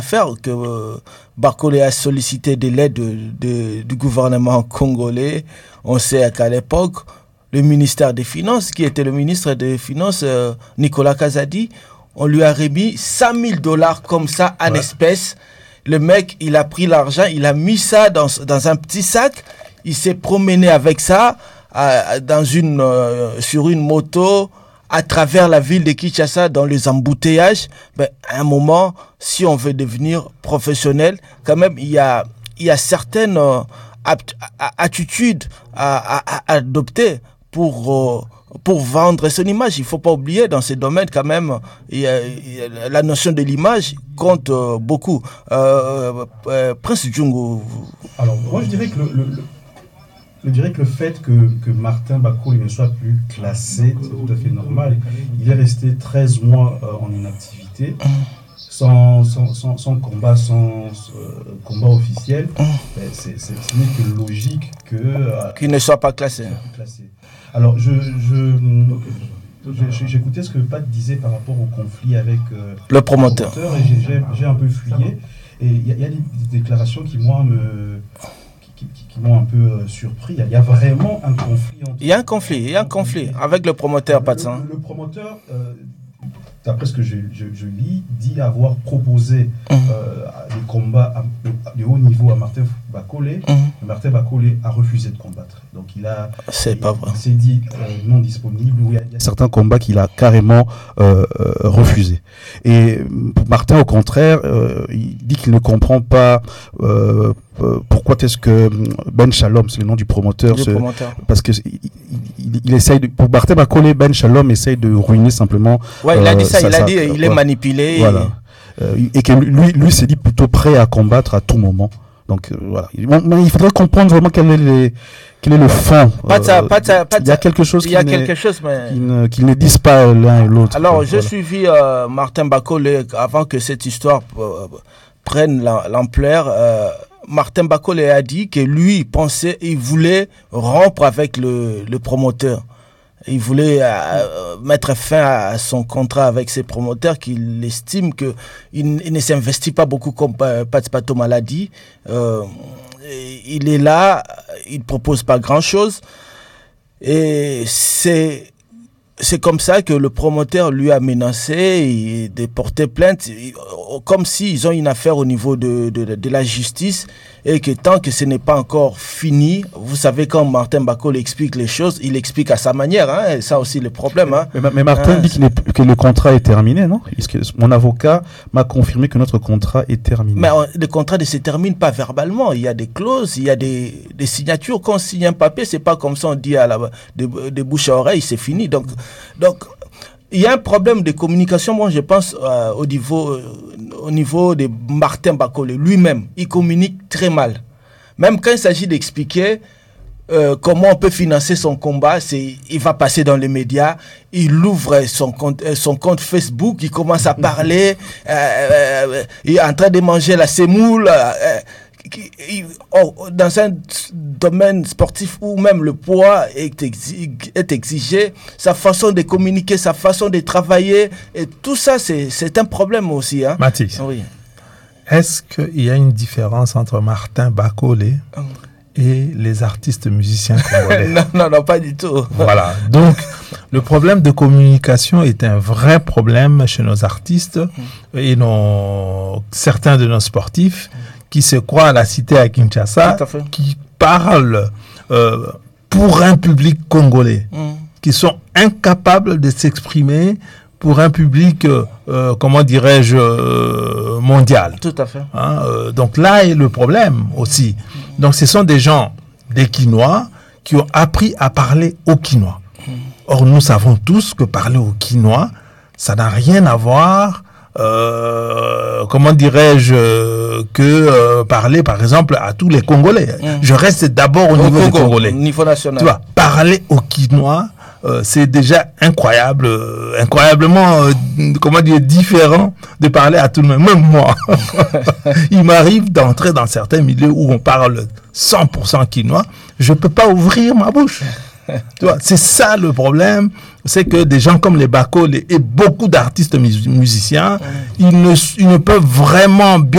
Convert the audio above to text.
faire que Bakole a sollicité de l'aide du gouvernement congolais. On sait qu'à l'époque, le ministère des Finances, qui était le ministre des Finances, Nicolas Kazadi, on lui a remis $100,000 comme ça en espèces. Le mec, il a pris l'argent, il a mis ça dans un petit sac, il s'est promené avec ça sur une moto à travers la ville de Kinshasa dans les embouteillages. À un moment, si on veut devenir professionnel, quand même, il y a certaines attitudes à adopter pour vendre son image. Il ne faut pas oublier, dans ces domaines, quand même, la notion de l'image compte beaucoup. Prince Djungu. Alors, moi, je dirais que le fait que Martin Bakole ne soit plus classé, c'est tout à fait normal. Il est resté 13 mois en inactivité, sans combat, combat officiel. Ce n'est que logique qu'il ne soit pas classé. Alors, j'écoutais ce que Pat disait par rapport au conflit avec le promoteur. Et j'ai un peu fouillé. Et il y a des déclarations qui, moi, qui m'ont un peu surpris. Il y a vraiment un conflit. Il y a un conflit avec le promoteur, Patsan. Le promoteur, d'après ce que je lis, dit avoir proposé des combats de haut niveau à Martin Bakole. Martin Bakole a refusé de combattre. Donc il s'est dit non disponible. Il y a certains combats qu'il a carrément refusés. Et Martin, au contraire, il dit qu'il ne comprend pas pourquoi est-ce que Ben Shalom, c'est le nom du promoteur, parce que il essaye pour Martin Bakole, Ben Shalom essaye de ruiner simplement. Ouais, il a dit ça, il est manipulé. Voilà. Et que lui s'est dit plutôt prêt à combattre à tout moment. Donc voilà. Il faudrait comprendre vraiment quel est le fond. Il y a quelque chose qu'ils ne disent pas l'un et l'autre. Alors, j'ai suivi Martin Bakole avant que cette histoire prenne l'ampleur. Martin Bakole a dit que lui, il voulait rompre avec le promoteur. Il voulait mettre fin à son contrat avec ses promoteurs, qu'il estime qu'il ne s'investit pas beaucoup comme Pat Patom l'a dit. Il est là, il ne propose pas grand-chose. Et c'est comme ça que le promoteur lui a menacé de porter plainte, comme s'ils ont une affaire au niveau de la justice, et que tant que ce n'est pas encore fini, vous savez, quand Martin Bakole explique les choses, il explique à sa manière, hein, et ça aussi le problème. Hein. Mais Martin dit que le contrat est terminé, non? Mon avocat m'a confirmé que notre contrat est terminé. Mais le contrat ne se termine pas verbalement, il y a des clauses, il y a des signatures. Quand on signe un papier, c'est pas comme ça, on dit de bouche à oreille, c'est fini. Donc, il y a un problème de communication. Moi, je pense au niveau de Martin Bakole lui-même. Il communique très mal. Même quand il s'agit d'expliquer comment on peut financer son combat, il va passer dans les médias, il ouvre son compte Facebook, il commence à parler, il est en train de manger la semoule. Dans un domaine sportif où même le poids est exigé, sa façon de communiquer, sa façon de travailler, et tout ça, c'est un problème aussi. Hein? Mathis, oui. Est-ce qu'il y a une différence entre Martin Bakole et les artistes musiciens congolais? Non, pas du tout. Voilà. Donc, le problème de communication est un vrai problème chez nos artistes et certains de nos sportifs qui se croient à la cité à Kinshasa, qui parlent pour un public congolais, qui sont incapables de s'exprimer pour un public, comment dirais-je, mondial. Tout à fait. Donc là est le problème aussi. Donc ce sont des gens, des Quinois, qui ont appris à parler au quinois. Or, nous savons tous que parler au quinois, ça n'a rien à voir comment dirais-je que parler par exemple à tous les Congolais. Je reste d'abord au niveau des Congolais. Au niveau national. Tu vois, parler au quinois, c'est déjà incroyablement comment dire, différent de parler à tout le monde. Même moi, il m'arrive d'entrer dans certains milieux où on parle 100% quinois, je peux pas ouvrir ma bouche. Tu vois, c'est ça le problème, c'est que des gens comme les Bakole et beaucoup d'artistes musiciens, ils ne peuvent vraiment bien